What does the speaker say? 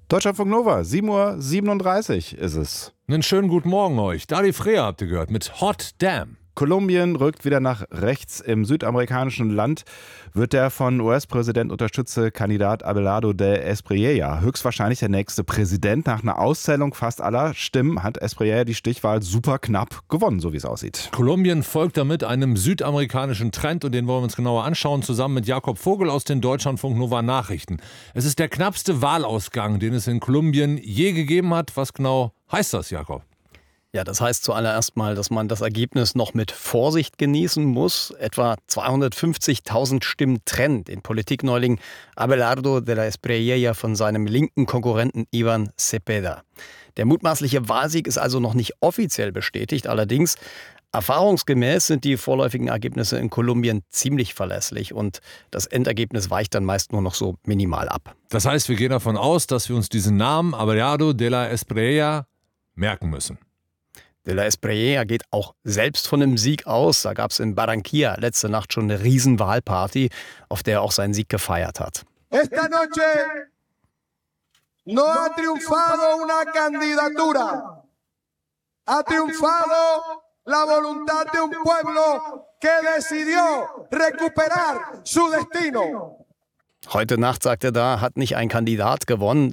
Deutschlandfunk Nova, 7:37 Uhr ist es. Einen schönen guten Morgen euch. Dali Freya habt ihr gehört mit Hot Damn. Kolumbien rückt wieder nach rechts. Im südamerikanischen Land wird der von US-Präsident unterstützte Kandidat Abelardo del Espriella höchstwahrscheinlich der nächste Präsident. Nach einer Auszählung fast aller Stimmen hat Espriella die Stichwahl super knapp gewonnen, so wie es aussieht. Kolumbien folgt damit einem südamerikanischen Trend und den wollen wir uns genauer anschauen, zusammen mit Jakob Vogel aus den Deutschlandfunk Nova Nachrichten. Es ist der knappste Wahlausgang, den es in Kolumbien je gegeben hat. Was genau heißt das, Jakob? Ja, das heißt zuallererst mal, dass man das Ergebnis noch mit Vorsicht genießen muss. Etwa 250.000 Stimmen trennen den Politikneuling Abelardo de la Espriella von seinem linken Konkurrenten Ivan Cepeda. Der mutmaßliche Wahlsieg ist also noch nicht offiziell bestätigt. Allerdings, erfahrungsgemäß sind die vorläufigen Ergebnisse in Kolumbien ziemlich verlässlich und das Endergebnis weicht dann meist nur noch so minimal ab. Das heißt, wir gehen davon aus, dass wir uns diesen Namen Abelardo de la Espriella merken müssen. De la Espriella geht auch selbst von einem Sieg aus. Da gab es in Barranquilla letzte Nacht schon eine riesen Wahlparty, auf der er auch seinen Sieg gefeiert hat. Esta noche no ha triunfado una candidatura. Ha triunfado la voluntad de un pueblo que decidió recuperar su destino. Heute Nacht, sagt er da, hat nicht ein Kandidat gewonnen,